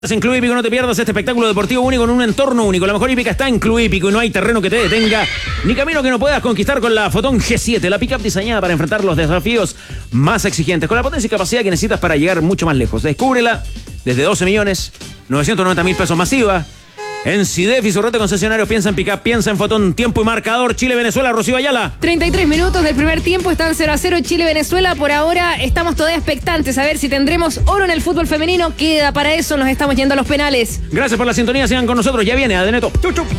En Club Hípico no te pierdas este espectáculo deportivo único en un entorno único. La mejor hípica está en Club Hípico y no hay terreno que te detenga, ni camino que no puedas conquistar con la Fotón G7, la pick-up diseñada para enfrentar los desafíos más exigentes, con la potencia y capacidad que necesitas para llegar mucho más lejos. Descúbrela desde 12.990.000 pesos masiva. En CIDEF y su red de concesionarios, piensa en pick-up, piensa en Fotón. Tiempo y marcador, Chile-Venezuela, Rocío Ayala. 33 minutos del primer tiempo, están 0-0 Chile-Venezuela. Por ahora estamos todavía expectantes a ver si tendremos oro en el fútbol femenino. Queda para eso, nos estamos yendo a los penales. Gracias por la sintonía, sigan con nosotros. Ya viene Adeneto. Chup, chup.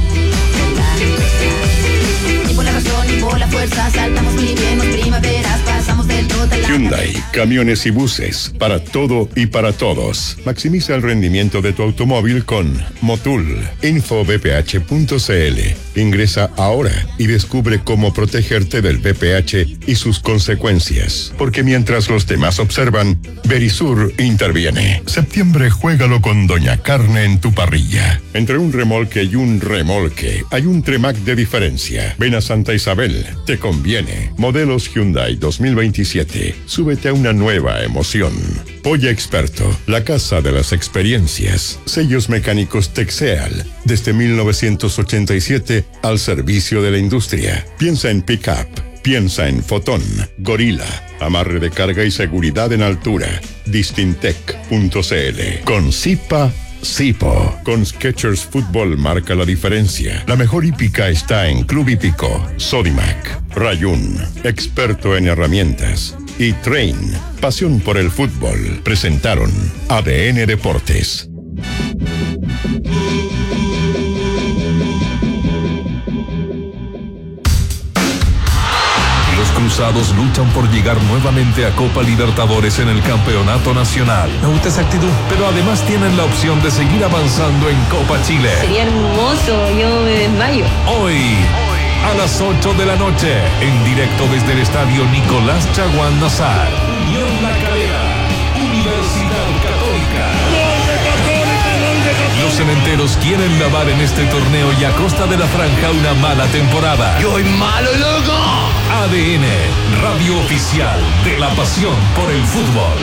Y por la razón y por la fuerza saltamos y vemos primaveras, pasamos del total. Hyundai, camiones y buses, para todo y para todos. Maximiza el rendimiento de tu automóvil con Motul. Infobph.cl. Ingresa ahora y descubre cómo protegerte del VPH y sus consecuencias. Porque mientras los demás observan, Verisur interviene. Septiembre, juégalo con Doña Carne en tu parrilla. Entre un remolque y un remolque, hay un Tremac de diferencia. Ven a Santa Isabel, te conviene. Modelos Hyundai 2027. Súbete a una nueva emoción. Polla Experto, la casa de las experiencias. Sellos mecánicos Texeal, desde 1987 al servicio de la industria. Piensa en pick-up, piensa en Fotón, Gorila, amarre de carga y seguridad en altura. Distintec.cl. Con Sipo. Con Skechers Fútbol marca la diferencia. La mejor hípica está en Club Hípico. Sodimac, Rayun, experto en herramientas, y Train, pasión por el fútbol. Presentaron ADN Deportes. Cruzados luchan por llegar nuevamente a Copa Libertadores en el Campeonato Nacional. Me gusta esa actitud. Pero además tienen la opción de seguir avanzando en Copa Chile. Sería hermoso, yo me desmayo. Hoy a las 8 de la noche, en directo desde el estadio Nicolás Chaguán Nazar. Unión La Calera, Universidad Católica. Los cementeros quieren lavar en este torneo y a costa de la franja una mala temporada. ¡Yo soy malo, loco! ADN, radio oficial de la pasión por el fútbol.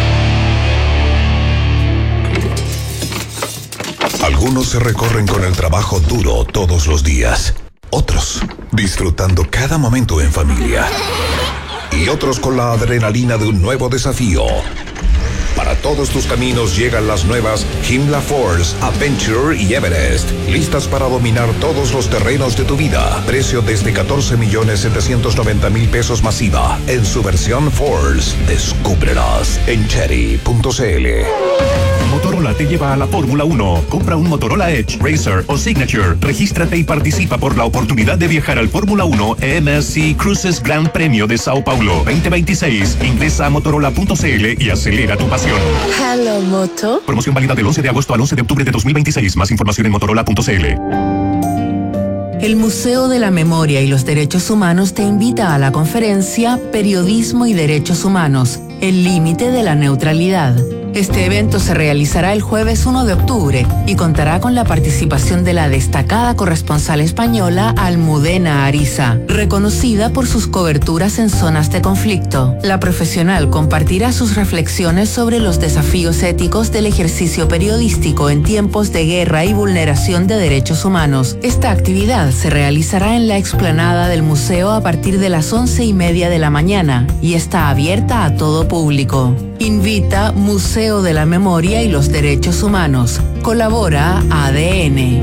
Algunos se recorren con el trabajo duro todos los días. Otros disfrutando cada momento en familia. Y otros con la adrenalina de un nuevo desafío. Para todos tus caminos llegan las nuevas Himla Force, Adventure y Everest. Listas para dominar todos los terrenos de tu vida. Precio desde 14.790.000 pesos masiva. En su versión Force. Descúbrelas en Chery.cl. Motorola te lleva a la Fórmula 1. Compra un Motorola Edge, Racer o Signature. Regístrate y participa por la oportunidad de viajar al Fórmula 1 MSC Cruises Gran Premio de Sao Paulo 2026. Ingresa a motorola.cl y acelera tu pasión. Hello, Moto. Promoción válida del 11 de agosto al 11 de octubre de 2026. Más información en motorola.cl. El Museo de la Memoria y los Derechos Humanos te invita a la conferencia Periodismo y Derechos Humanos, el límite de la neutralidad. Este evento se realizará el jueves 1 de octubre y contará con la participación de la destacada corresponsal española Almudena Ariza, reconocida por sus coberturas en zonas de conflicto. La profesional compartirá sus reflexiones sobre los desafíos éticos del ejercicio periodístico en tiempos de guerra y vulneración de derechos humanos. Esta actividad se realizará en la explanada del museo a partir de las 11:30 de la mañana y está abierta a todo público. Invita Museo de la Memoria y los Derechos Humanos. Colabora ADN.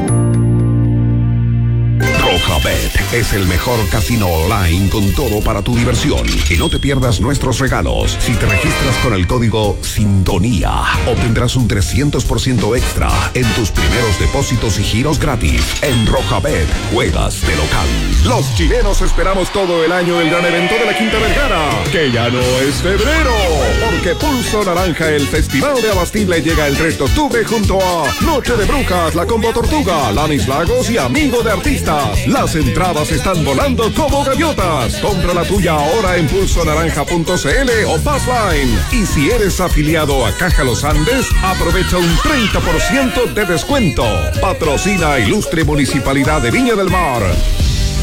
Rojabet es el mejor casino online con todo para tu diversión. Y no te pierdas nuestros regalos. Si te registras con el código SINTONÍA, obtendrás un 300% extra en tus primeros depósitos y giros gratis. En Rojabet, juegas de local. Los chilenos esperamos todo el año el gran evento de la Quinta Vergara, que ya no es febrero, porque Pulso Naranja, el festival de Abastible, llega el 3 de octubre junto a Noche de Brujas, La Combo Tortuga, Lanis Lagos y Amigo de Artistas. Las entradas están volando como gaviotas. Compra la tuya ahora en pulsonaranja.cl o Passline. Y si eres afiliado a Caja Los Andes, aprovecha un 30% de descuento. Patrocina Ilustre Municipalidad de Viña del Mar.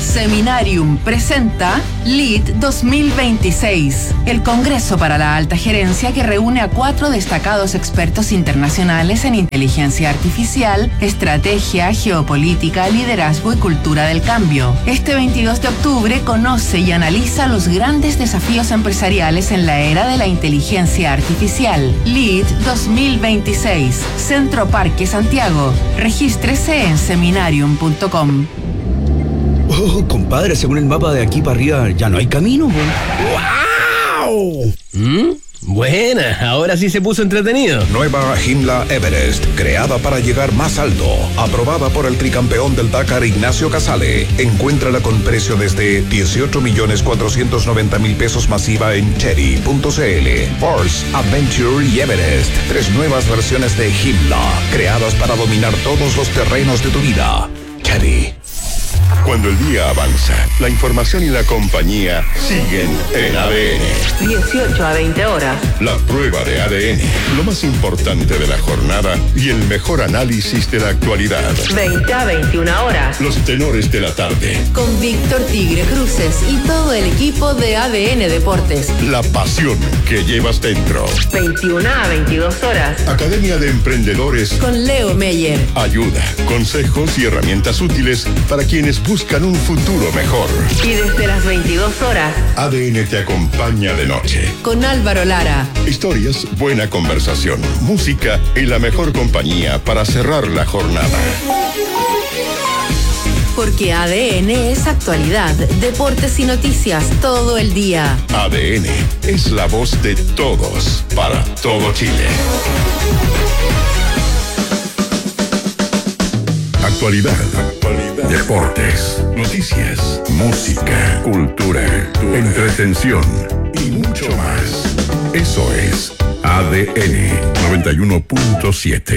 Seminarium presenta LEAD 2026, el Congreso para la Alta Gerencia que reúne a 4 destacados expertos internacionales en inteligencia artificial, estrategia, geopolítica, liderazgo y cultura del cambio. Este 22 de octubre conoce y analiza los grandes desafíos empresariales en la era de la inteligencia artificial. LEAD 2026, Centro Parque Santiago. Regístrese en seminarium.com. Oh, compadre, según el mapa de aquí para arriba ya no hay camino. ¡Wow! Buena, ahora sí se puso entretenido. Nueva Himla Everest, creada para llegar más alto. Aprobada por el tricampeón del Dakar Ignacio Casale. Encuéntrala con precio desde 18.490.000 pesos masiva en cherry.cl. Force, Adventure y Everest. 3 nuevas versiones de Himla, creadas para dominar todos los terrenos de tu vida. Cherry. Cuando el día avanza, la información y la compañía siguen en ADN. 18 a 20 horas. La prueba de ADN, lo más importante de la jornada y el mejor análisis de la actualidad. 20 a 21 horas. Los tenores de la tarde. Con Víctor Tigre Cruces y todo el equipo de ADN Deportes. La pasión que llevas dentro. 21 a 22 horas. Academia de Emprendedores. Con Leo Meyer. Ayuda, consejos y herramientas útiles para quienes buscan un futuro mejor. Y desde las 22 horas. ADN te acompaña de noche. Con Álvaro Lara. Historias, buena conversación, música y la mejor compañía para cerrar la jornada. Porque ADN es actualidad, deportes y noticias todo el día. ADN es la voz de todos para todo Chile. Actualidad, deportes, noticias, música, cultura, entretención y mucho más. Eso es ADN 91.7.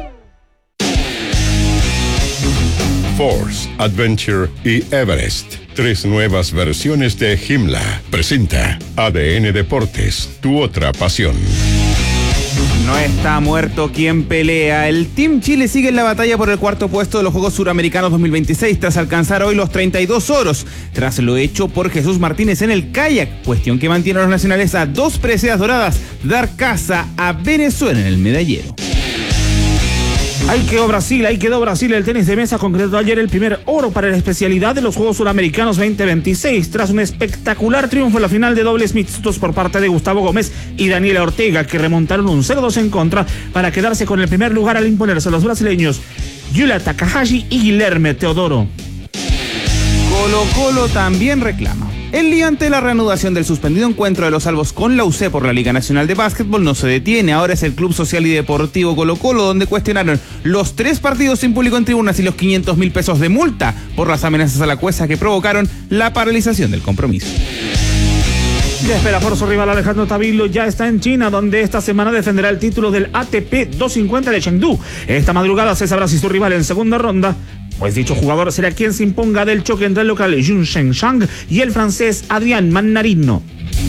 Force, Adventure y Everest. 3 nuevas versiones de Himla. Presenta ADN Deportes, tu otra pasión. No está muerto quien pelea. El Team Chile sigue en la batalla por el 4º puesto de los Juegos Suramericanos 2026 tras alcanzar hoy los 32 oros, tras lo hecho por Jesús Martínez en el kayak, cuestión que mantiene a los nacionales a 2 preseas doradas, dar casa a Venezuela en el medallero. Ahí quedó Brasil. El tenis de mesa concretó ayer el primer oro para la especialidad de los Juegos Suramericanos 2026, tras un espectacular triunfo en la final de dobles mixtos por parte de Gustavo Gómez y Daniela Ortega, que remontaron un 0-2 en contra para quedarse con el primer lugar al imponerse a los brasileños Yulia Takahashi y Guilherme Teodoro. Colo-Colo también reclama. El día ante la reanudación del suspendido encuentro de los salvos con la UC por la Liga Nacional de Básquetbol no se detiene. Ahora es el Club Social y Deportivo Colo-Colo, donde cuestionaron los 3 partidos sin público en tribunas y los 500.000 pesos de multa por las amenazas a la Cuesa que provocaron la paralización del compromiso. Ya espera por su rival Alejandro Tavilo, ya está en China, donde esta semana defenderá el título del ATP 250 de Chengdu. Esta madrugada se sabrá si su rival en segunda ronda, pues dicho jugador será quien se imponga del choque entre el local Jun Shengshang y el francés Adrián Mannarino.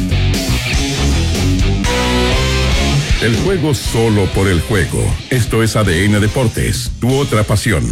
El juego solo por el juego. Esto es ADN Deportes, tu otra pasión.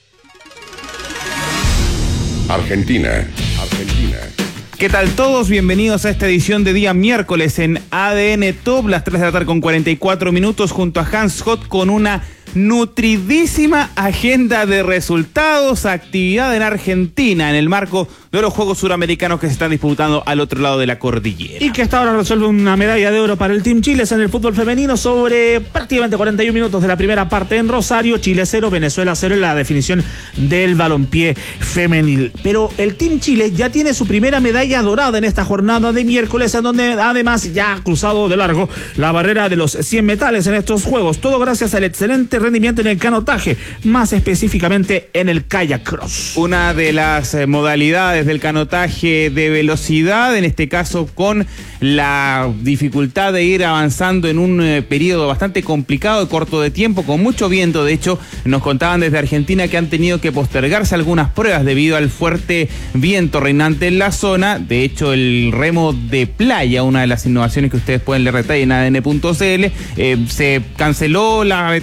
Argentina. ¿Qué tal todos? Bienvenidos a esta edición de día miércoles en ADN Top, las 3 de la tarde con 44 minutos, junto a Hans Hot con una nutridísima agenda de resultados, actividad en Argentina en el marco de los Juegos Suramericanos que se están disputando al otro lado de la cordillera. Y que hasta ahora resuelve una medalla de oro para el Team Chile en el fútbol femenino sobre prácticamente 41 minutos de la primera parte en Rosario. Chile 0, Venezuela 0 en la definición del balompié femenil. Pero el Team Chile ya tiene su primera medalla dorada en esta jornada de miércoles, en donde además ya ha cruzado de largo la barrera de los 100 metales en estos juegos. Todo gracias al excelente rendimiento en el canotaje, más específicamente en el kayak cross. Una de las modalidades del canotaje de velocidad, en este caso con la dificultad de ir avanzando en un periodo bastante complicado, corto de tiempo, con mucho viento. De hecho, nos contaban desde Argentina que han tenido que postergarse algunas pruebas debido al fuerte viento reinante en la zona. De hecho, el remo de playa, una de las innovaciones que ustedes pueden leer detalle en adn.cl, se canceló la etapa final para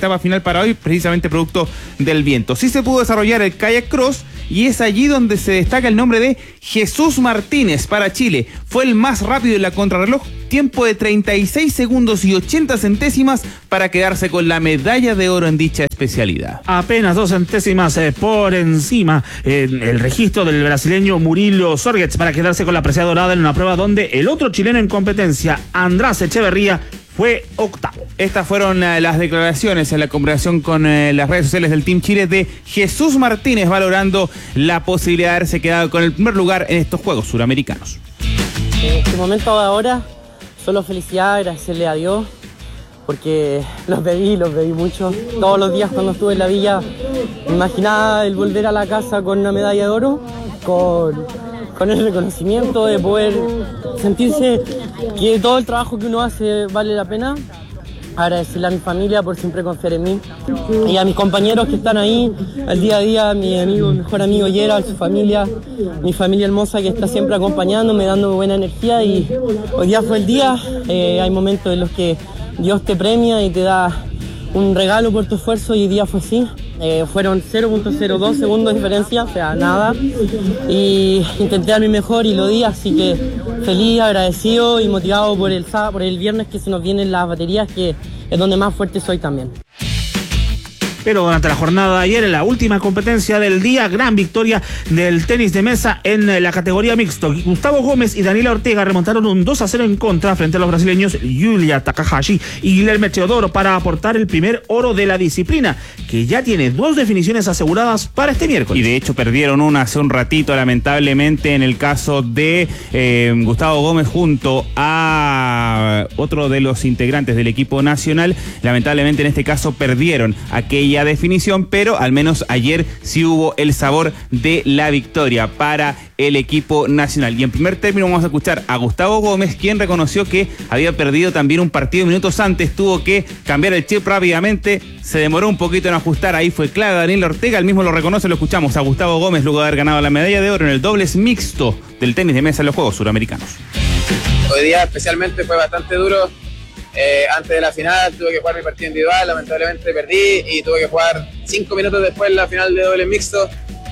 para hoy, precisamente producto del viento. Sí se pudo desarrollar el kayak cross y es allí donde se destaca el nombre de Jesús Martínez para Chile. Fue el más rápido en la contrarreloj, tiempo de 36 segundos y 80 centésimas para quedarse con la medalla de oro en dicha especialidad. Apenas 2 centésimas por encima el registro del brasileño Murilo Sorgets para quedarse con la presea dorada en una prueba donde el otro chileno en competencia, András Echeverría, fue octavo. Estas fueron las declaraciones en la conversación con las redes sociales del Team Chile de Jesús Martínez, valorando la posibilidad de haberse quedado con el primer lugar en estos Juegos Suramericanos. En este momento ahora, solo felicidad, agradecerle a Dios, porque los bebí mucho. Todos los días cuando estuve en la villa, me imaginaba el volver a la casa con una medalla de oro, con el reconocimiento de poder sentirse que todo el trabajo que uno hace vale la pena. Agradecerle a mi familia por siempre confiar en mí y a mis compañeros que están ahí al día a día, mi mejor amigo Gerald, su familia, mi familia hermosa que está siempre acompañándome, dándome buena energía, y hoy día fue el día. Hay momentos en los que Dios te premia y te da un regalo por tu esfuerzo, y hoy día fue así. Fueron 0.02 segundos de diferencia, o sea, nada, y intenté dar mi mejor y lo di, así que feliz, agradecido y motivado por el viernes que se nos vienen las baterías, que es donde más fuerte soy también. Pero durante la jornada de ayer, en la última competencia del día, gran victoria del tenis de mesa en la categoría mixto. Gustavo Gómez y Daniela Ortega remontaron un 2-0 en contra frente a los brasileños Yulia Takahashi y Guilherme Teodoro para aportar el primer oro de la disciplina, que ya tiene 2 definiciones aseguradas para este miércoles. Y de hecho perdieron una hace un ratito, lamentablemente, en el caso de Gustavo Gómez junto a otro de los integrantes del equipo nacional. Lamentablemente en este caso perdieron aquella definición, pero al menos ayer sí hubo el sabor de la victoria para el equipo nacional. Y en primer término vamos a escuchar a Gustavo Gómez, quien reconoció que había perdido también un partido minutos antes, tuvo que cambiar el chip rápidamente, se demoró un poquito en ajustar, ahí fue clave Daniel Ortega, él mismo lo reconoce, lo escuchamos a Gustavo Gómez luego de haber ganado la medalla de oro en el dobles mixto del tenis de mesa en los Juegos Suramericanos. Hoy día especialmente fue bastante duro. Antes de la final tuve que jugar mi partido individual, lamentablemente perdí y tuve que jugar 5 minutos después la final de doble mixto.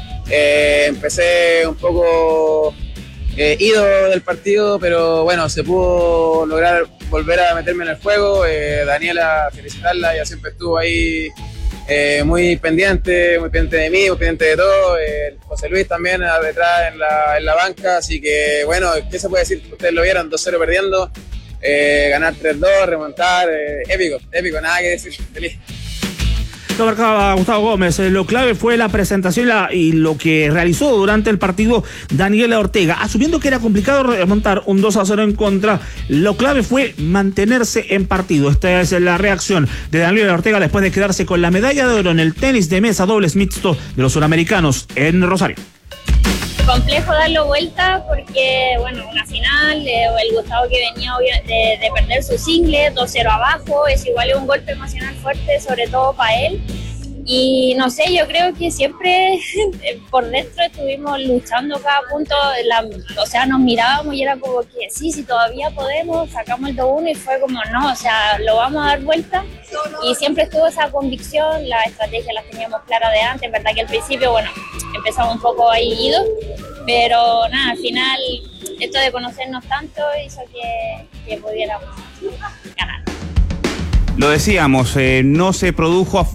Empecé un poco ido del partido, pero bueno, se pudo lograr volver a meterme en el juego. Daniela, felicitarla, ella siempre estuvo ahí muy pendiente de mí, muy pendiente de todo. José Luis también detrás en la banca, así que bueno, ¿qué se puede decir? Ustedes lo vieron, 2-0 perdiendo. Ganar 3-2, remontar, épico, nada que decir, feliz. Lo marcaba Gustavo Gómez, lo clave fue la presentación y lo que realizó durante el partido Daniela Ortega, asumiendo que era complicado remontar un 2-0 en contra. Lo clave fue mantenerse en partido. Esta es la reacción de Daniela Ortega después de quedarse con la medalla de oro en el tenis de mesa dobles mixto de los suramericanos en Rosario. Complejo darlo vuelta porque, bueno, una final, el Gustavo que venía de perder su single, 2-0 abajo, es igual un golpe emocional fuerte, sobre todo para él. Y no sé, yo creo que siempre por dentro estuvimos luchando cada punto, o sea, nos mirábamos y era como que sí, todavía podemos, sacamos el 2-1 y fue como no, o sea, lo vamos a dar vuelta. Y siempre estuvo esa convicción, la estrategia las teníamos claras de antes, verdad que al principio, bueno, empezamos un poco ahí idos, pero nada, al final esto de conocernos tanto hizo que pudiéramos ganar. Lo decíamos, no se produjo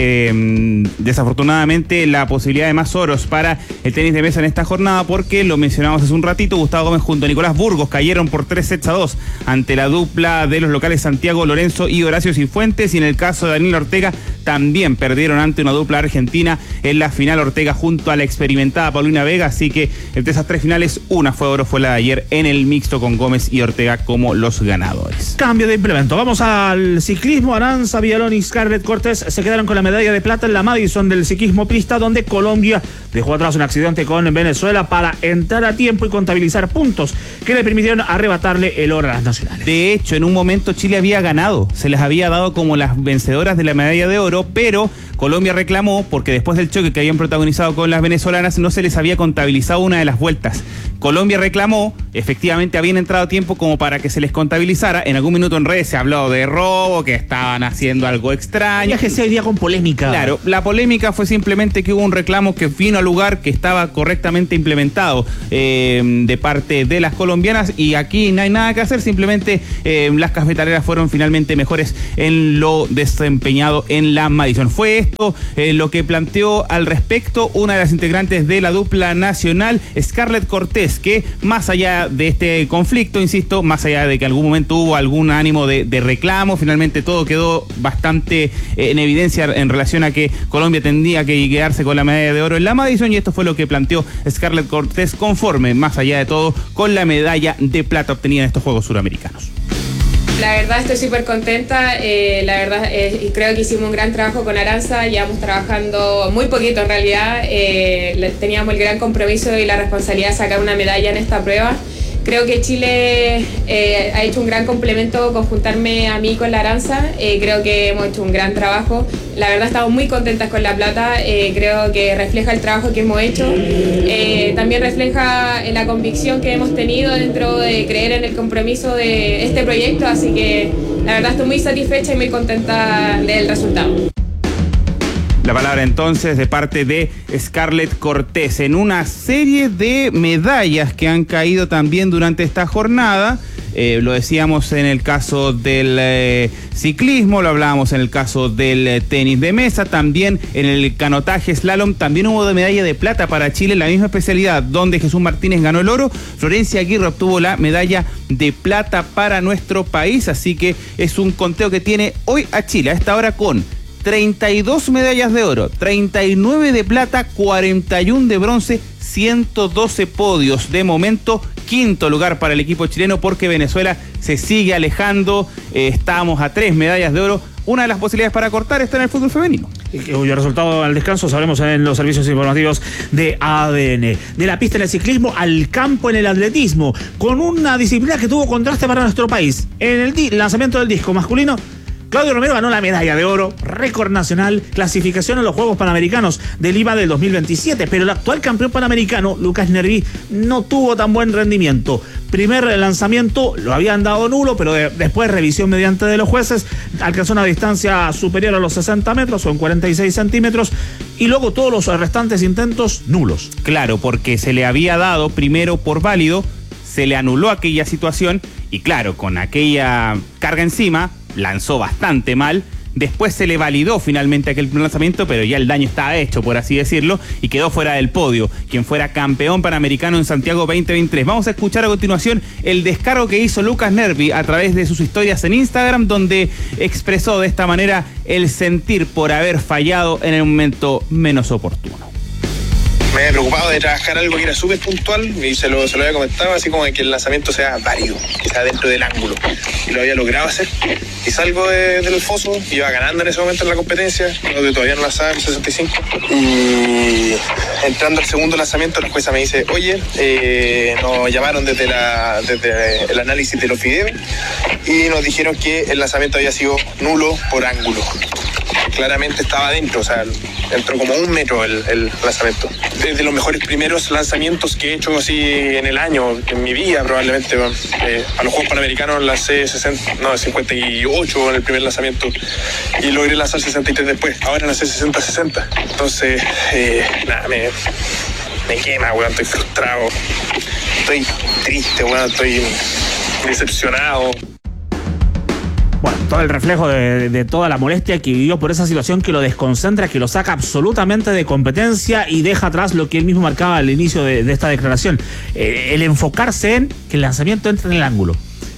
desafortunadamente la posibilidad de más oros para el tenis de mesa en esta jornada porque, lo mencionamos hace un ratito, Gustavo Gómez junto a Nicolás Burgos cayeron por 3-2 ante la dupla de los locales Santiago Lorenzo y Horacio Cifuentes, y en el caso de Daniel Ortega también perdieron ante una dupla argentina en la final, Ortega junto a la experimentada Paulina Vega, así que entre esas 3 finales una fue oro, fue la de ayer en el mixto con Gómez y Ortega como los ganadores. Cambio de implemento, vamos al ciclismo. Aranza Villalón y Scarlett Cortés se quedaron con la medalla de plata en la Madison del ciclismo pista, donde Colombia dejó atrás un accidente con Venezuela para entrar a tiempo y contabilizar puntos que le permitieron arrebatarle el oro a las nacionales. De hecho, en un momento Chile había ganado, se les había dado como las vencedoras de la medalla de oro, pero Colombia reclamó porque después del choque que habían protagonizado con las venezolanas no se les había contabilizado una de las vueltas. Colombia reclamó, efectivamente habían entrado tiempo como para que se les contabilizara. En algún minuto en redes se habló de robo, que estaban haciendo algo extraño. Ya que se día con polémica. Claro, la polémica fue simplemente que hubo un reclamo que vino al lugar que estaba correctamente implementado de parte de las colombianas, y aquí no hay nada que hacer, simplemente las cafetaleras fueron finalmente mejores en lo desempeñado en la Madison. Fue esto lo que planteó al respecto una de las integrantes de la dupla nacional, Scarlett Cortés, que más allá de este conflicto, insisto, más allá de que en algún momento hubo algún ánimo de reclamo, finalmente todo quedó bastante en evidencia en relación a que Colombia tendría que quedarse con la medalla de oro en la Madison, y esto fue lo que planteó Scarlett Cortés, conforme, más allá de todo, con la medalla de plata obtenida en estos Juegos Suramericanos. La verdad estoy súper contenta, la verdad creo que hicimos un gran trabajo con Aranza, llevamos trabajando muy poquito en realidad, teníamos el gran compromiso y la responsabilidad de sacar una medalla en esta prueba. Creo que Chile ha hecho un gran complemento con juntarme a mí con la Aranza, creo que hemos hecho un gran trabajo, la verdad estamos muy contentas con la plata, creo que refleja el trabajo que hemos hecho, también refleja la convicción que hemos tenido dentro de creer en el compromiso de este proyecto, así que la verdad estoy muy satisfecha y muy contenta del resultado. La palabra entonces de parte de Scarlett Cortés en una serie de medallas que han caído también durante esta jornada. Lo decíamos en el caso del ciclismo, lo hablábamos en el caso del tenis de mesa, también en el canotaje slalom, también hubo de medalla de plata para Chile en la misma especialidad, donde Jesús Martínez ganó el oro, Florencia Aguirre obtuvo la medalla de plata para nuestro país, así que es un conteo que tiene hoy a Chile a esta hora con 32 medallas de oro, 39 de plata, 41 de bronce, 112 podios. De momento, quinto lugar para el equipo chileno porque Venezuela se sigue alejando. Estamos a 3 medallas de oro. Una de las posibilidades para cortar está en el fútbol femenino. Cuyo resultado al descanso sabremos en los servicios informativos de ADN. De la pista en el ciclismo al campo en el atletismo, con una disciplina que tuvo contraste para nuestro país. En el lanzamiento del disco masculino, Claudio Romero ganó la medalla de oro, récord nacional, clasificación a los Juegos Panamericanos de Lima del 2027, pero el actual campeón panamericano, Lucas Nervi, no tuvo tan buen rendimiento. Primer lanzamiento lo habían dado nulo, pero después revisión mediante de los jueces, alcanzó una distancia superior a los 60 metros o en 46 centímetros, y luego todos los restantes intentos nulos. Claro, porque se le había dado primero por válido, se le anuló aquella situación, y claro, con aquella carga encima, lanzó bastante mal. Después se le validó finalmente aquel lanzamiento, pero ya el daño estaba hecho, por así decirlo, y quedó fuera del podio, quien fuera campeón panamericano en Santiago 2023. Vamos a escuchar a continuación el descargo que hizo Lucas Nervi a través de sus historias en Instagram, donde expresó de esta manera el sentir por haber fallado en el momento menos oportuno. Me había preocupado de trabajar algo que era súper puntual y se lo había comentado, así como de que el lanzamiento sea válido, que sea dentro del ángulo. Y lo había logrado hacer. Y salgo del foso, iba ganando en ese momento en la competencia, todavía no lanzaba el 65. Y entrando al segundo lanzamiento, la jueza me dice, oye, nos llamaron desde el análisis de los videos y nos dijeron que el lanzamiento había sido nulo por ángulo. Claramente estaba adentro, o sea, entró como 1 metro el lanzamiento. Desde los mejores primeros lanzamientos que he hecho así en el año, en mi vida probablemente, a los Juegos Panamericanos lancé 58 en el primer lanzamiento y logré lanzar 63 después. Ahora lancé 60-60. Entonces, nada, me quema, weón, estoy frustrado, estoy triste, weón, estoy decepcionado. Bueno, todo el reflejo de toda la molestia que vivió por esa situación que lo desconcentra, que lo saca absolutamente de competencia y deja atrás lo que él mismo marcaba al inicio de esta declaración. El enfocarse en que el lanzamiento entre en el ángulo.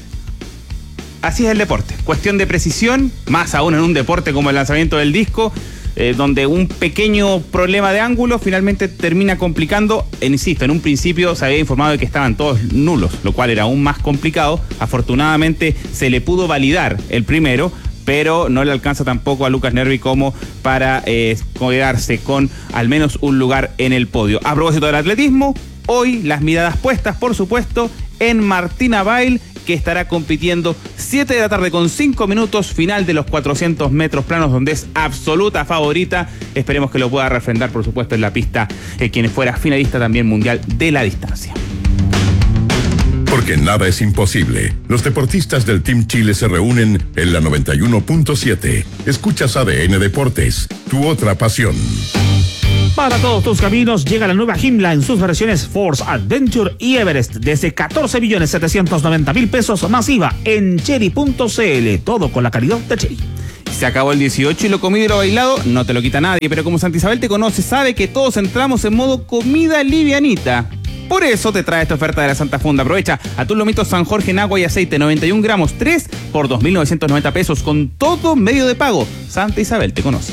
Así es el deporte. Cuestión de precisión, más aún en un deporte como el lanzamiento del disco, donde un pequeño problema de ángulo finalmente termina complicando. Insisto, en un principio se había informado de que estaban todos nulos, lo cual era aún más complicado. Afortunadamente se le pudo validar el primero, pero no le alcanza tampoco a Lucas Nervi como para quedarse con al menos un lugar en el podio. A propósito del atletismo, hoy las miradas puestas, por supuesto, en Martina Bail, que estará compitiendo 7 de la tarde con 5 minutos, final de los 400 metros planos, donde es absoluta favorita. Esperemos que lo pueda refrendar, por supuesto, en la pista, quien fuera finalista también mundial de la distancia. Porque nada es imposible. Los deportistas del Team Chile se reúnen en la 91.7. Escuchas ADN Deportes, tu otra pasión. Para todos tus caminos llega la nueva Himmler en sus versiones Force, Adventure y Everest desde 14.790.000 pesos masiva en Chery.cl. Todo con la calidad de Chery. Se acabó el 18 y lo comido y lo bailado no te lo quita nadie, pero como Santa Isabel te conoce, sabe que todos entramos en modo comida livianita. Por eso te trae esta oferta de la Santa Funda. Aprovecha atún lomito San Jorge en agua y aceite, 91 gramos, 3 por 2.990 pesos con todo medio de pago. Santa Isabel te conoce.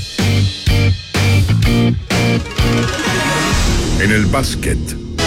En el básquet.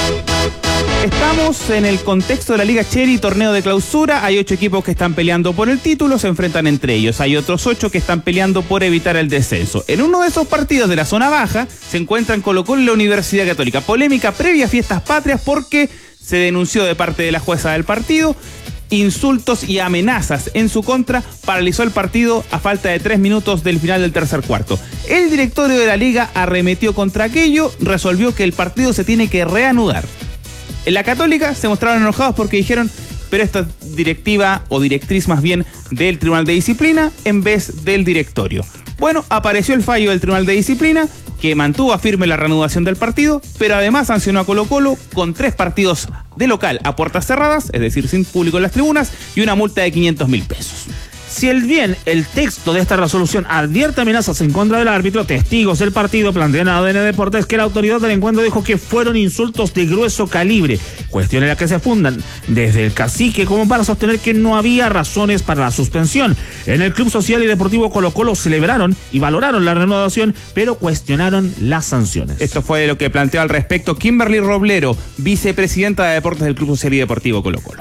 Estamos en el contexto de la Liga Chery, torneo de clausura. Hay 8 equipos que están peleando por el título, se enfrentan entre ellos. Hay otros 8 que están peleando por evitar el descenso. En uno de esos partidos de la zona baja se encuentran Colo-Colo y la Universidad Católica. Polémica previa a Fiestas Patrias porque se denunció de parte de la jueza del partido insultos y amenazas en su contra. Paralizó el partido a falta de 3 minutos del final del tercer cuarto. El directorio de la liga arremetió contra aquello, resolvió que el partido se tiene que reanudar. En la Católica se mostraron enojados porque dijeron, pero esta directiva o directriz más bien del Tribunal de Disciplina en vez del directorio. Bueno, apareció el fallo del Tribunal de Disciplina que mantuvo firme la reanudación del partido, pero además sancionó a Colo-Colo con 3 partidos de local a puertas cerradas, es decir, sin público en las tribunas, y una multa de 500.000 pesos. Si el texto de esta resolución advierte amenazas en contra del árbitro, testigos del partido plantean a ADN Deportes que la autoridad del encuentro dijo que fueron insultos de grueso calibre, cuestión en la que se fundan desde el cacique como para sostener que no había razones para la suspensión. En el Club Social y Deportivo Colo-Colo celebraron y valoraron la reanudación, pero cuestionaron las sanciones. Esto fue lo que planteó al respecto Kimberly Roblero, vicepresidenta de Deportes del Club Social y Deportivo Colo-Colo.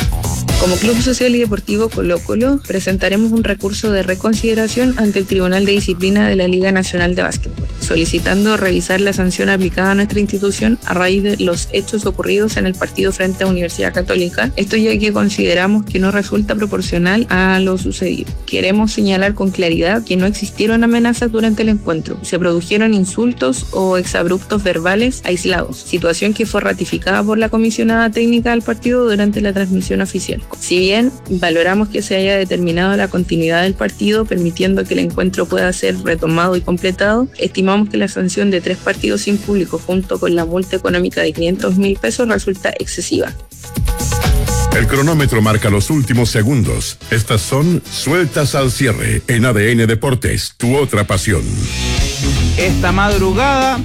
Como Club Social y Deportivo Colo-Colo, presentaremos un recurso de reconsideración ante el Tribunal de Disciplina de la Liga Nacional de Básquetbol, solicitando revisar la sanción aplicada a nuestra institución a raíz de los hechos ocurridos en el partido frente a Universidad Católica. Esto ya que consideramos que no resulta proporcional a lo sucedido. Queremos señalar con claridad que no existieron amenazas durante el encuentro. Se produjeron insultos o exabruptos verbales aislados, situación que fue ratificada por la comisionada técnica del partido durante la transmisión oficial. Si bien valoramos que se haya determinado la continuidad del partido, permitiendo que el encuentro pueda ser retomado y completado, estimamos que la sanción de 3 partidos sin público junto con la multa económica de 500.000 pesos resulta excesiva. El cronómetro marca los últimos segundos. Estas son sueltas al cierre en ADN Deportes, tu otra pasión. Esta madrugada,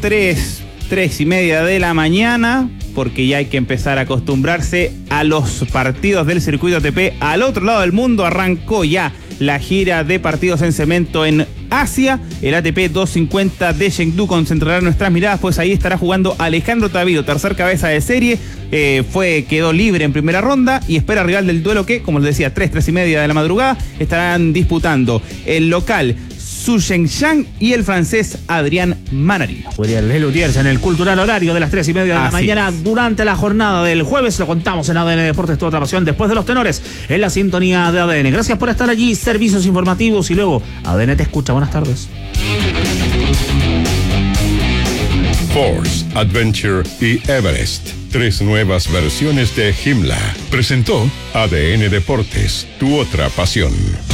3:30 de la mañana, porque ya hay que empezar a acostumbrarse a los partidos del circuito ATP. Al otro lado del mundo arrancó ya la gira de partidos en cemento en Asia. El ATP 250 de Chengdu concentrará nuestras miradas, pues ahí estará jugando Alejandro Taviro, tercer cabeza de serie. Quedó libre en primera ronda y espera rival del duelo que, como les decía, 3:30 de la madrugada, estarán disputando el local Su Zhengzhang y el francés Adrián Manarino. Uriel Lelutiers en el cultural horario de las 3:30 de la mañana durante la jornada del jueves. Lo contamos en ADN Deportes, tu otra pasión, después de los tenores en la sintonía de ADN. Gracias por estar allí, servicios informativos y luego ADN te escucha. Buenas tardes. Force, Adventure y Everest. 3 nuevas versiones de Himmler. Presentó ADN Deportes, tu otra pasión.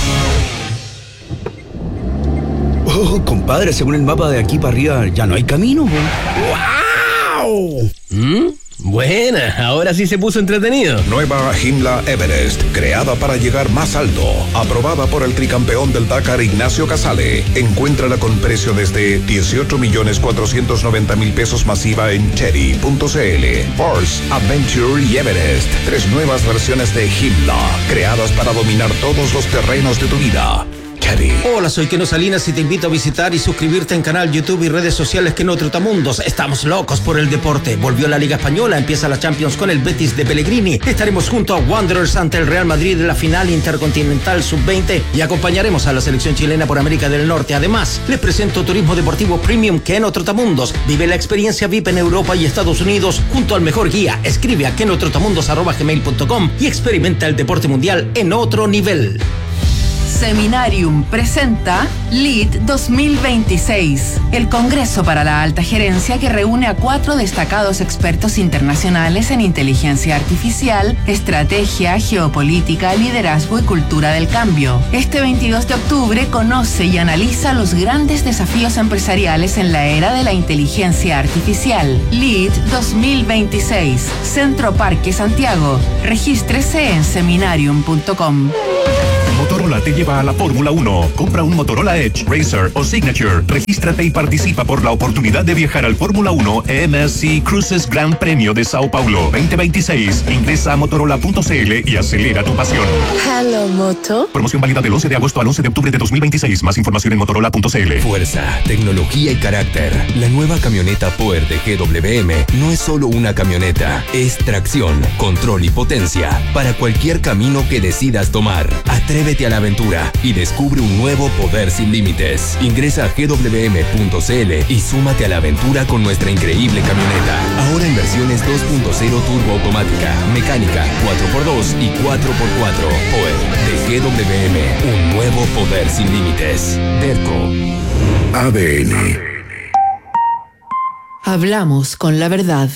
Oh, compadre, según el mapa de aquí para arriba ya no hay camino. ¡Wow! Buena, ahora sí se puso entretenido. Nueva Himmler Everest, creada para llegar más alto. Aprobada por el tricampeón del Dakar Ignacio Casale. Encuéntrala con precio desde 18.490.000 pesos masiva en Chery.cl. Force, Adventure y Everest. 3 nuevas versiones de Himmler, creadas para dominar todos los terrenos de tu vida. Caddy. Hola, soy Keno Salinas y te invito a visitar y suscribirte en canal YouTube y redes sociales Keno Trotamundos. Estamos locos por el deporte. Volvió la Liga Española, empieza la Champions con el Betis de Pellegrini. Estaremos junto a Wanderers ante el Real Madrid en la final Intercontinental Sub-20 y acompañaremos a la selección chilena por América del Norte. Además, les presento Turismo Deportivo Premium Keno Trotamundos. Vive la experiencia VIP en Europa y Estados Unidos junto al mejor guía. Escribe a kenotrotamundos@gmail.com y experimenta el deporte mundial en otro nivel. Seminarium presenta LEAD 2026, el Congreso para la Alta Gerencia que reúne a 4 destacados expertos internacionales en inteligencia artificial, estrategia, geopolítica, liderazgo y cultura del cambio. Este 22 de octubre conoce y analiza los grandes desafíos empresariales en la era de la inteligencia artificial. LEAD 2026, Centro Parque Santiago. Regístrese en seminarium.com. Motorola te lleva a la Fórmula 1. Compra un Motorola Edge, Racer o Signature. Regístrate y participa por la oportunidad de viajar al Fórmula 1 MSC Cruises Gran Premio de Sao Paulo 2026. Ingresa a motorola.cl y acelera tu pasión. Hello, Moto. Promoción válida del 11 de agosto al 11 de octubre de 2026. Más información en motorola.cl. Fuerza, tecnología y carácter. La nueva camioneta Power de GWM no es solo una camioneta. Es tracción, control y potencia para cualquier camino que decidas tomar. Atrévete a la aventura y descubre un nuevo poder sin límites. Ingresa a gwm.cl y súmate a la aventura con nuestra increíble camioneta. Ahora en versiones 2.0 turbo automática, mecánica, 4x2 y 4x4. Power de GWM, un nuevo poder sin límites. Derco. ADN. Hablamos con la verdad.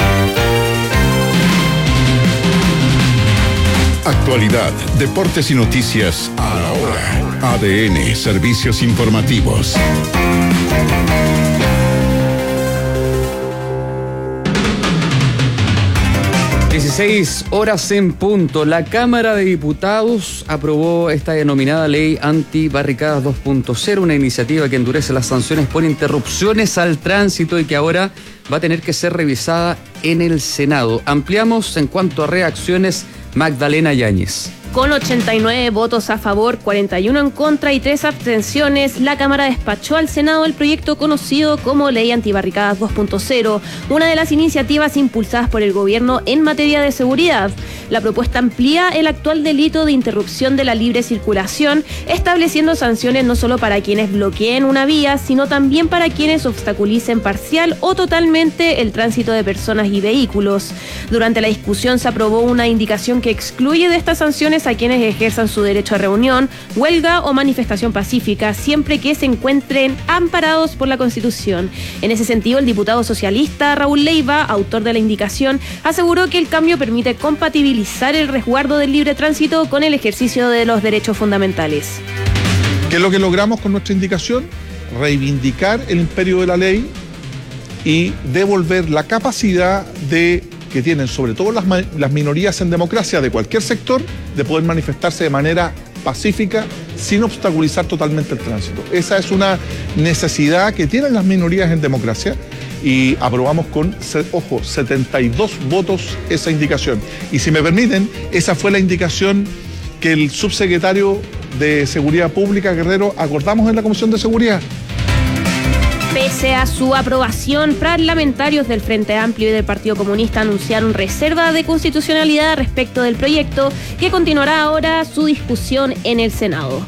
Actualidad, deportes y noticias a la hora. ADN, servicios informativos. (16:00 en punto). La Cámara de Diputados aprobó esta denominada Ley Antibarricadas 2.0, una iniciativa que endurece las sanciones por interrupciones al tránsito y que ahora va a tener que ser revisada en el Senado. Ampliamos en cuanto a reacciones. Magdalena Yáñez. Con 89 votos a favor, 41 en contra y 3 abstenciones, la Cámara despachó al Senado el proyecto conocido como Ley Antibarricadas 2.0, una de las iniciativas impulsadas por el gobierno en materia de seguridad. La propuesta amplía el actual delito de interrupción de la libre circulación, estableciendo sanciones no solo para quienes bloqueen una vía, sino también para quienes obstaculicen parcial o totalmente el tránsito de personas y vehículos. Durante la discusión se aprobó una indicación que excluye de estas sanciones a quienes ejerzan su derecho a reunión, huelga o manifestación pacífica, siempre que se encuentren amparados por la Constitución. En ese sentido, el diputado socialista Raúl Leiva, autor de la indicación, aseguró que el cambio permite compatibilizar el resguardo del libre tránsito con el ejercicio de los derechos fundamentales. ¿Qué es lo que logramos con nuestra indicación? Reivindicar el imperio de la ley y devolver la capacidad que tienen sobre todo las minorías en democracia de cualquier sector de poder manifestarse de manera pacífica sin obstaculizar totalmente el tránsito. Esa es una necesidad que tienen las minorías en democracia y aprobamos con, 72 votos esa indicación. Y si me permiten, esa fue la indicación que el subsecretario de Seguridad Pública, Guerrero, acordamos en la Comisión de Seguridad. Pese a su aprobación, parlamentarios del Frente Amplio y del Partido Comunista anunciaron reserva de constitucionalidad respecto del proyecto, que continuará ahora su discusión en el Senado.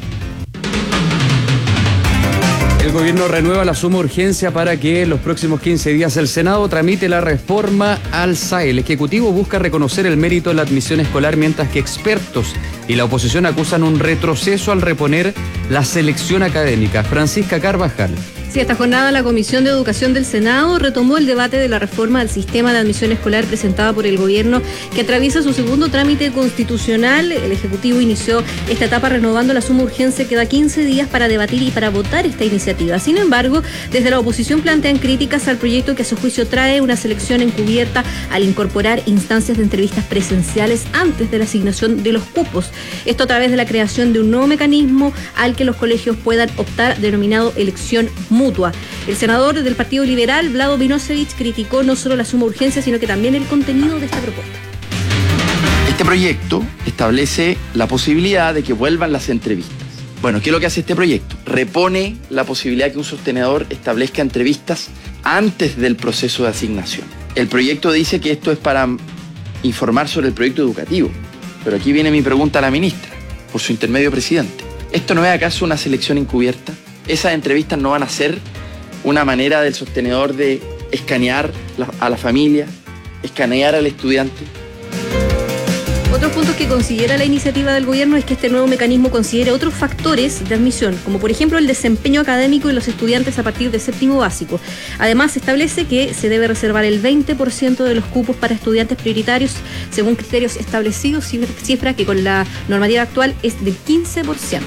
El gobierno renueva la suma urgencia para que en los próximos 15 días el Senado tramite la reforma al SAE. El Ejecutivo busca reconocer el mérito de la admisión escolar, mientras que expertos y la oposición acusan un retroceso al reponer la selección académica. Francisca Carvajal. Sí, esta jornada la Comisión de Educación del Senado retomó el debate de la reforma al sistema de admisión escolar presentada por el gobierno, que atraviesa su segundo trámite constitucional. El Ejecutivo inició esta etapa renovando la suma urgencia que da 15 días para debatir y para votar esta iniciativa. Sin embargo, desde la oposición plantean críticas al proyecto, que a su juicio trae una selección encubierta al incorporar instancias de entrevistas presenciales antes de la asignación de los cupos. Esto a través de la creación de un nuevo mecanismo al que los colegios puedan optar, denominado elección mutua. El senador del Partido Liberal, Vlado Vinosevich, criticó no solo la suma urgencia, sino que también el contenido de esta propuesta. Este proyecto establece la posibilidad de que vuelvan las entrevistas. Bueno, ¿qué es lo que hace este proyecto? Repone la posibilidad que un sostenedor establezca entrevistas antes del proceso de asignación. El proyecto dice que esto es para informar sobre el proyecto educativo, pero aquí viene mi pregunta a la ministra, por su intermedio presidente. ¿Esto no es acaso una selección encubierta? ¿Esas entrevistas no van a ser una manera del sostenedor de escanear a la familia, escanear al estudiante? Otros puntos que considera la iniciativa del gobierno es que este nuevo mecanismo considere otros factores de admisión, como por ejemplo el desempeño académico de los estudiantes a partir de séptimo básico. Además, establece que se debe reservar el 20% de los cupos para estudiantes prioritarios según criterios establecidos, cifra que con la normativa actual es del 15%.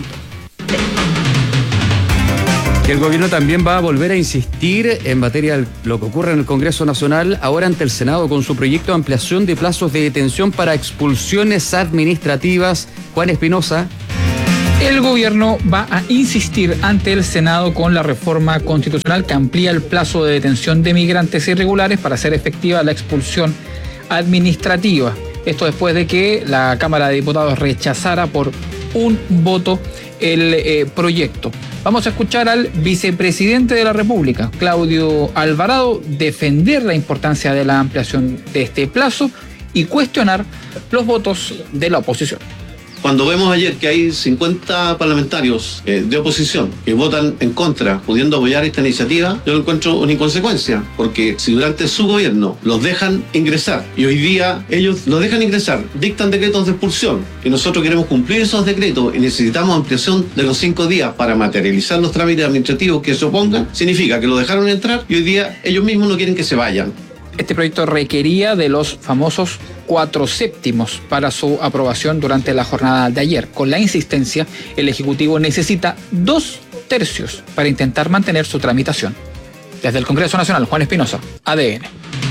Que el gobierno también va a volver a insistir en materia de lo que ocurre en el Congreso Nacional, ahora ante el Senado, con su proyecto de ampliación de plazos de detención para expulsiones administrativas. Juan Espinosa. El gobierno va a insistir ante el Senado con la reforma constitucional que amplía el plazo de detención de migrantes irregulares para hacer efectiva la expulsión administrativa. Esto después de que la Cámara de Diputados rechazara por un voto el proyecto. Vamos a escuchar al vicepresidente de la República, Claudio Alvarado, defender la importancia de la ampliación de este plazo y cuestionar los votos de la oposición. Cuando vemos ayer que hay 50 parlamentarios de oposición que votan en contra, pudiendo apoyar esta iniciativa, yo lo encuentro una inconsecuencia, porque si durante su gobierno los dejan ingresar y hoy día ellos los dejan ingresar, dictan decretos de expulsión y nosotros queremos cumplir esos decretos y necesitamos ampliación de los 5 días para materializar los trámites administrativos que se opongan, significa que lo dejaron entrar y hoy día ellos mismos no quieren que se vayan. Este proyecto requería de los famosos 4/7 para su aprobación durante la jornada de ayer. Con la insistencia, el Ejecutivo necesita 2/3 para intentar mantener su tramitación. Desde el Congreso Nacional, Juan Espinosa, ADN.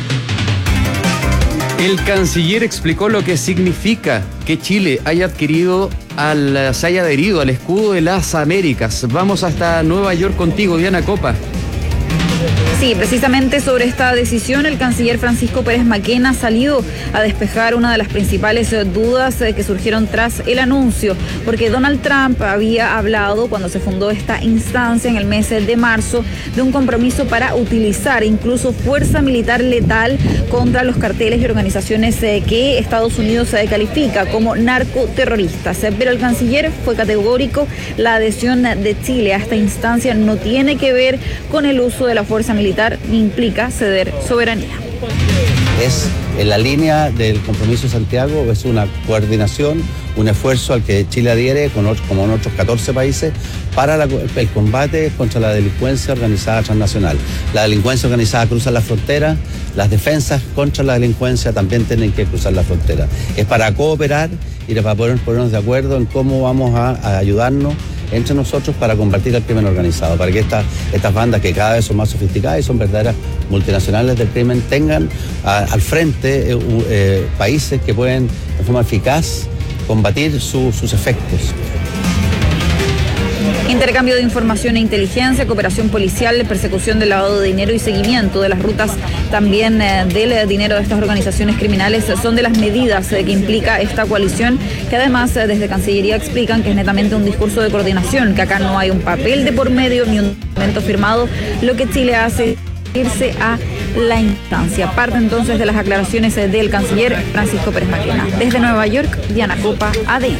El canciller explicó lo que significa que Chile se haya adherido al escudo de las Américas. Vamos hasta Nueva York contigo, Diana Copa. Sí, precisamente sobre esta decisión, el canciller Francisco Pérez Maquena ha salido a despejar una de las principales dudas que surgieron tras el anuncio, porque Donald Trump había hablado cuando se fundó esta instancia en el mes de marzo de un compromiso para utilizar incluso fuerza militar letal contra los carteles y organizaciones que Estados Unidos califica como narcoterroristas. Pero el canciller fue categórico: la adhesión de Chile a esta instancia no tiene que ver con el uso de la fuerza militar ni implica ceder soberanía. Es en la línea del compromiso de Santiago, es una coordinación, un esfuerzo al que Chile adhiere como en otros 14 países para el combate contra la delincuencia organizada transnacional. La delincuencia organizada cruza la frontera, las defensas contra la delincuencia también tienen que cruzar la frontera. Es para cooperar y para ponernos de acuerdo en cómo vamos a ayudarnos entre nosotros para combatir el crimen organizado, para que estas bandas que cada vez son más sofisticadas y son verdaderas multinacionales del crimen tengan al frente países que pueden de forma eficaz combatir sus efectos. Intercambio de información e inteligencia, cooperación policial, persecución del lavado de dinero y seguimiento de las rutas también del dinero de estas organizaciones criminales son de las medidas que implica esta coalición, que además desde Cancillería explican que es netamente un discurso de coordinación, que acá no hay un papel de por medio ni un documento firmado. Lo que Chile hace irse a la instancia. Parte entonces de las aclaraciones del canciller Francisco Pérez Maquena. Desde Nueva York, Diana Copa, ADN.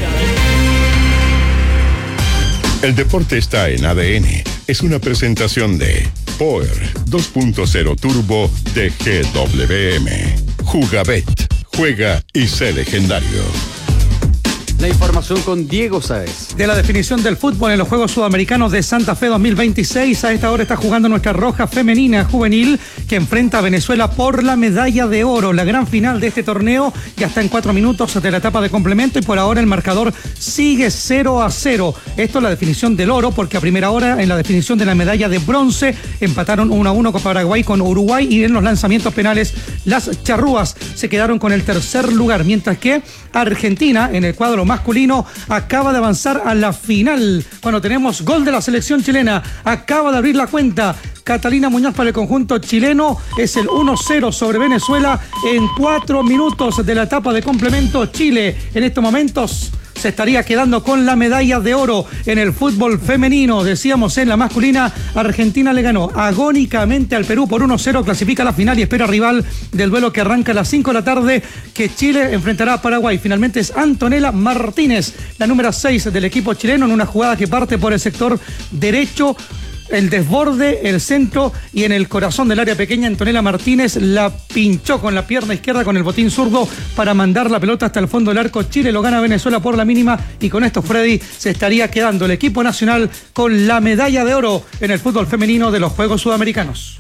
El deporte está en ADN. Es una presentación de Power 2.0 Turbo de GWM. Jugabet. Juega y sé legendario. La información con Diego Sáez. De la definición del fútbol en los Juegos Sudamericanos de Santa Fe 2026, a esta hora está jugando nuestra Roja femenina juvenil que enfrenta a Venezuela por la medalla de oro. La gran final de este torneo ya está en 4 minutos de la etapa de complemento y por ahora el marcador sigue 0-0. Esto es la definición del oro, porque a primera hora en la definición de la medalla de bronce empataron 1-1 con Paraguay con Uruguay, y en los lanzamientos penales las charrúas se quedaron con el tercer lugar, mientras que Argentina en el cuadro masculino acaba de avanzar a la final cuando tenemos gol de la selección chilena. Acaba de abrir la cuenta Catalina Muñoz para el conjunto chileno. Es el 1-0 sobre Venezuela en 4 minutos de la etapa de complemento. Chile en estos momentos se estaría quedando con la medalla de oro en el fútbol femenino. Decíamos en la masculina, Argentina le ganó agónicamente al Perú por 1-0, clasifica a la final y espera rival del duelo que arranca a las 5 de la tarde, que Chile enfrentará a Paraguay. Finalmente es Antonella Martínez, la número 6 del equipo chileno, en una jugada que parte por el sector derecho, el desborde, el centro y en el corazón del área pequeña. Antonella Martínez la pinchó con la pierna izquierda, con el botín zurdo, para mandar la pelota hasta el fondo del arco. Chile lo gana a Venezuela por la mínima y con esto, Freddy, se estaría quedando el equipo nacional con la medalla de oro en el fútbol femenino de los Juegos Sudamericanos.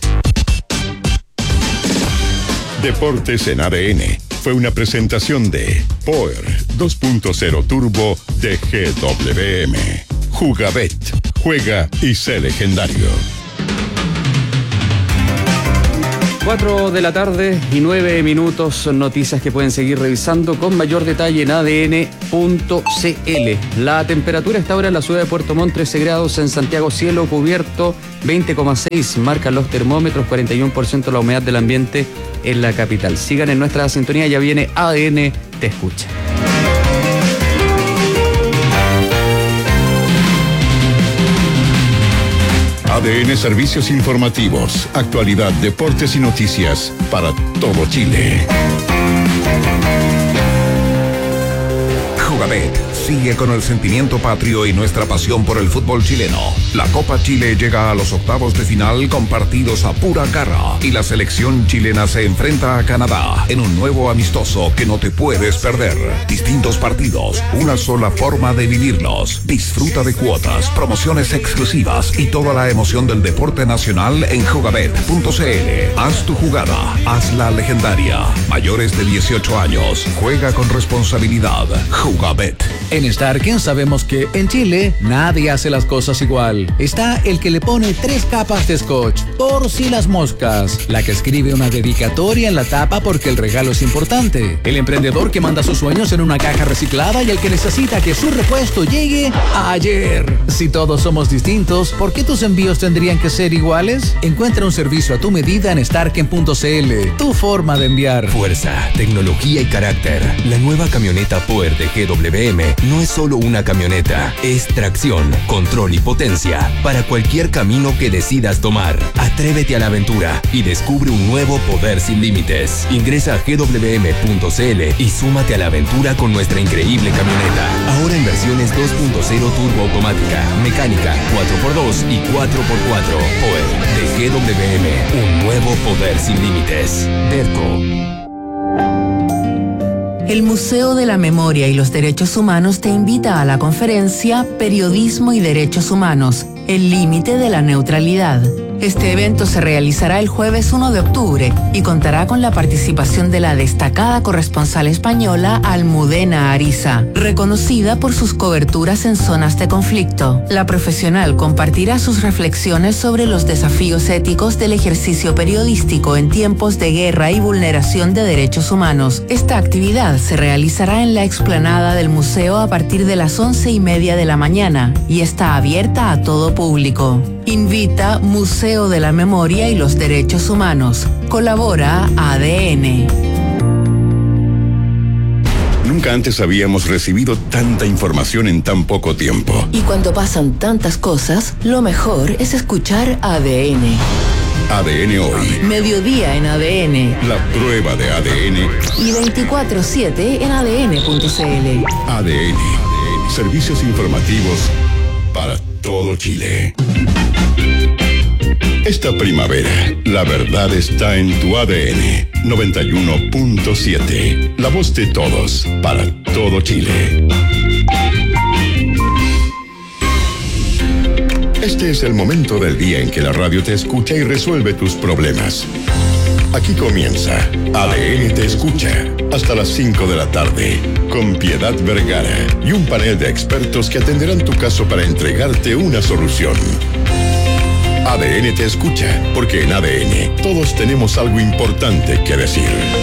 Deportes en ADN fue una presentación de Power 2.0 Turbo de GWM. Jugabet, juega y sé legendario. 4 de la tarde y 9 minutos, noticias que pueden seguir revisando con mayor detalle en adn.cl. La temperatura está ahora en la ciudad de Puerto Montt, 13 grados, en Santiago cielo cubierto, 20,6 marcan los termómetros, 41% la humedad del ambiente en la capital. Sigan en nuestra sintonía, ya viene ADN Te Escucha. ADN Servicios Informativos, actualidad, deportes y noticias para todo Chile. Jugabet sigue con el sentimiento patrio y nuestra pasión por el fútbol chileno. La Copa Chile llega a los octavos de final con partidos a pura garra y la selección chilena se enfrenta a Canadá en un nuevo amistoso que no te puedes perder. Distintos partidos, una sola forma de vivirlos. Disfruta de cuotas, promociones exclusivas y toda la emoción del deporte nacional en jugabet.cl. Haz tu jugada, hazla legendaria. Mayores de 18 años, juega con responsabilidad. Jugabet. En Starken sabemos que en Chile nadie hace las cosas igual. Está el que le pone 3 capas de scotch por si las moscas, la que escribe una dedicatoria en la tapa porque el regalo es importante, el emprendedor que manda sus sueños en una caja reciclada y el que necesita que su repuesto llegue ayer. Si todos somos distintos, ¿por qué tus envíos tendrían que ser iguales? Encuentra un servicio a tu medida en starken.cl, tu forma de enviar. Fuerza, tecnología y carácter. La nueva camioneta Power de GWM no es solo una camioneta, es tracción, control y potencia para cualquier camino que decidas tomar. Atrévete a la aventura y descubre un nuevo poder sin límites. Ingresa a gwm.cl y súmate a la aventura con nuestra increíble camioneta. Ahora en versiones 2.0 turbo automática, mecánica, 4x2 y 4x4. Power de GWM, un nuevo poder sin límites. Derco. El Museo de la Memoria y los Derechos Humanos te invita a la conferencia Periodismo y Derechos Humanos, el límite de la neutralidad. Este evento se realizará el jueves 1 de octubre y contará con la participación de la destacada corresponsal española Almudena Ariza, reconocida por sus coberturas en zonas de conflicto. La profesional compartirá sus reflexiones sobre los desafíos éticos del ejercicio periodístico en tiempos de guerra y vulneración de derechos humanos. Esta actividad se realizará en la explanada del museo a partir de las 11:30 de la mañana y está abierta a todo público. Invita Museo de la Memoria y los Derechos Humanos. Colabora ADN. Nunca antes habíamos recibido tanta información en tan poco tiempo. Y cuando pasan tantas cosas, lo mejor es escuchar ADN. ADN Hoy. Mediodía en ADN. La prueba de ADN. Y 24/7 en ADN.cl. ADN. Servicios informativos para todo Chile. Esta primavera, la verdad está en tu ADN 91.7. La voz de todos, para todo Chile. Este es el momento del día en que la radio te escucha y resuelve tus problemas. Aquí comienza ADN Te Escucha, hasta las 5 de la tarde, con Piedad Vergara y un panel de expertos que atenderán tu caso para entregarte una solución. ADN Te Escucha, porque en ADN todos tenemos algo importante que decir.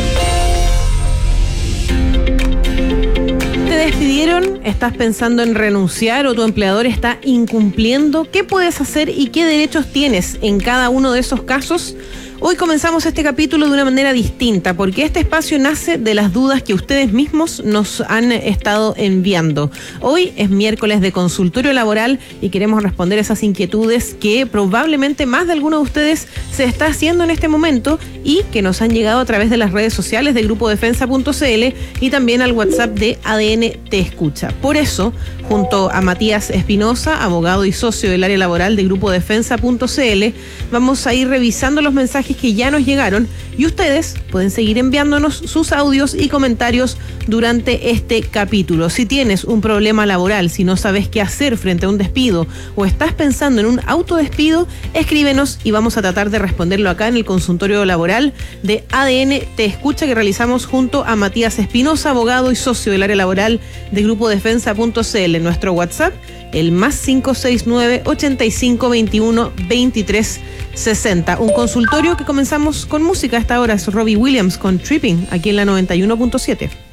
¿Te despidieron? ¿Estás pensando en renunciar o tu empleador está incumpliendo? ¿Qué puedes hacer y qué derechos tienes en cada uno de esos casos? Hoy comenzamos este capítulo de una manera distinta, porque este espacio nace de las dudas que ustedes mismos nos han estado enviando. Hoy es miércoles de consultorio laboral y queremos responder esas inquietudes que probablemente más de alguno de ustedes se está haciendo en este momento y que nos han llegado a través de las redes sociales de grupodefensa.cl y también al WhatsApp de ADN Te Escucha. Por eso, junto a Matías Espinosa, abogado y socio del área laboral de grupodefensa.cl, vamos a ir revisando los mensajes que ya nos llegaron y ustedes pueden seguir enviándonos sus audios y comentarios durante este capítulo. Si tienes un problema laboral, si no sabes qué hacer frente a un despido o estás pensando en un autodespido, escríbenos y vamos a tratar de responderlo acá en el consultorio laboral de ADN Te Escucha que realizamos junto a Matías Espinosa, abogado y socio del área laboral de grupodefensa.cl. En nuestro WhatsApp, el +569 85 21 23 60. Un consultorio que comenzamos con música. Hasta ahora es Robbie Williams con Tripping, aquí en la 91.7.